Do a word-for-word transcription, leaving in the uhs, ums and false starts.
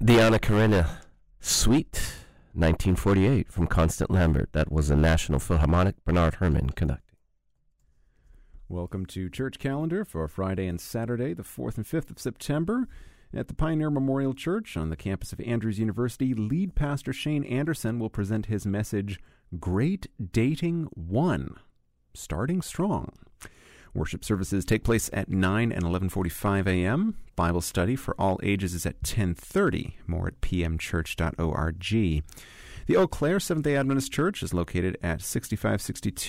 The Anna Karenina Suite, nineteen forty-eight, from Constant Lambert. That was the National Philharmonic, Bernard Herrmann conducting. Welcome to Church Calendar for Friday and Saturday, the fourth and fifth of September. At the Pioneer Memorial Church on the campus of Andrews University, lead pastor Shane Anderson will present his message, Great Dating One, Starting Strong. Worship services take place at nine and eleven forty-five a.m. Bible study for all ages is at ten thirty, more at p m church dot org. The Eau Claire Seventh-day Adventist Church is located at sixty-five sixty-two